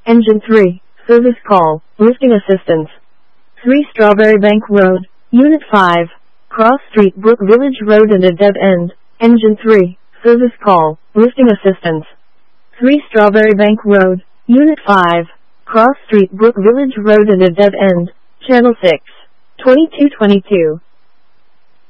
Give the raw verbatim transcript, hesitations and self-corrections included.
Engine three, service call, lifting assistance. three Strawberry Bank Road, Unit five, Cross Street, Brook Village Road and a dead end. Engine three, service call, lifting assistance. three Strawberry Bank Road, Unit five, Cross Street, Brook Village Road and a dead end. Channel six, twenty-two twenty-two.